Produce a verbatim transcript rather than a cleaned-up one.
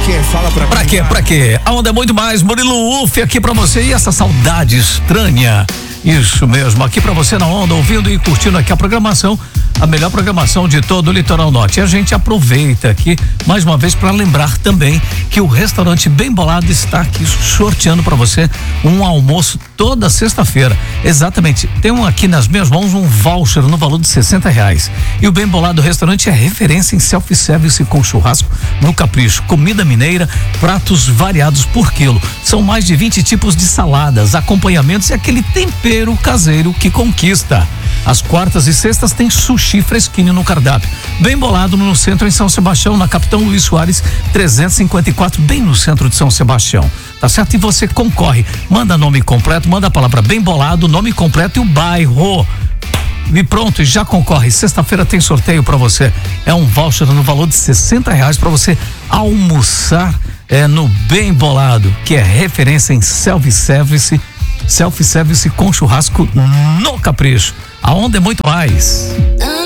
quê? Fala pra mim. Pra quê? Pra quê? A onda é muito mais. Murilo Uff aqui pra você e essa saudade estranha. Isso mesmo, aqui pra você na onda, ouvindo e curtindo aqui a programação, a melhor programação de todo o Litoral Norte. E a gente aproveita aqui mais uma vez para lembrar também que o restaurante Bem Bolado está aqui sorteando para você um almoço toda sexta-feira. Exatamente, tem um aqui nas minhas mãos um voucher no valor de sessenta reais. E o Bem Bolado Restaurante é referência em self-service com churrasco no Capricho, comida mineira, pratos variados por quilo. São mais de vinte tipos de saladas, acompanhamentos e aquele tempero caseiro que conquista. Às quartas e sextas tem sushi fresquinho no cardápio. Bem Bolado no centro em São Sebastião, na Capitão Luiz Soares trezentos e cinquenta e quatro, bem no centro de São Sebastião. Tá certo? E você concorre. Manda nome completo, manda a palavra Bem Bolado, nome completo e o bairro. E pronto, já concorre. Sexta-feira tem sorteio para você. É um voucher no valor de sessenta reais para você almoçar é, no Bem Bolado, que é referência em self-service, self-service com churrasco no Capricho. A onda é muito mais.